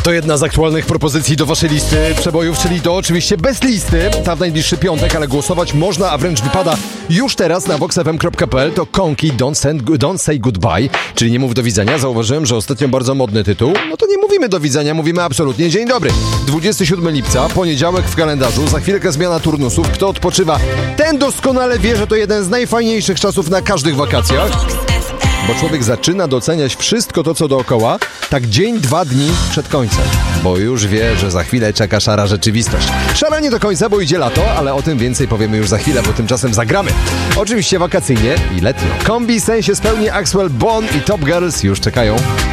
To jedna z aktualnych propozycji do waszej listy przebojów, czyli to oczywiście bez listy. Ta w najbliższy piątek, ale głosować można, a wręcz wypada już teraz na voxfm.pl. To Konki Don't Say Goodbye, czyli nie mów do widzenia. Zauważyłem, że ostatnio bardzo modny tytuł. No to nie mówimy do widzenia, mówimy absolutnie dzień dobry. 27 lipca, poniedziałek w kalendarzu, za chwilkę zmiana turnusów. Kto odpoczywa, ten doskonale wie, że to jeden z najfajniejszych czasów na każdych wakacjach. Bo człowiek zaczyna doceniać wszystko to, co dookoła, tak dzień, 2 dni przed końcem. Bo już wie, że za chwilę czeka szara rzeczywistość. Szara nie do końca, bo idzie lato, ale o tym więcej powiemy już za chwilę, bo tymczasem zagramy. Oczywiście wakacyjnie i letnio. Kombi Sen się spełni, Axwell, Bon i Top Girls już czekają.